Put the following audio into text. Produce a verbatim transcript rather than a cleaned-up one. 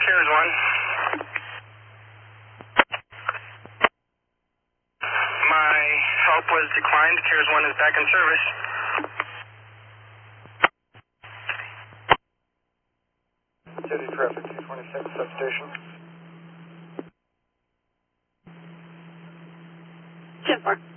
Cares one. My help was declined. Cares one is back in service. City traffic two twenty-six substation. ten four.